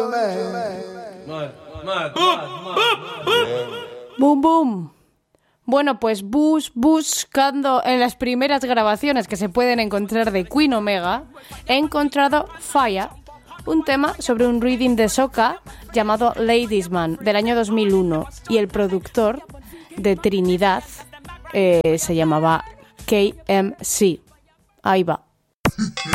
Boom, boom. Bueno, pues buscando en las primeras grabaciones que se pueden encontrar de Queen Omega, he encontrado Fire, un tema sobre un reading de soca llamado Ladies Man del año 2001, y el productor de Trinidad se llamaba KMC. Ahí va.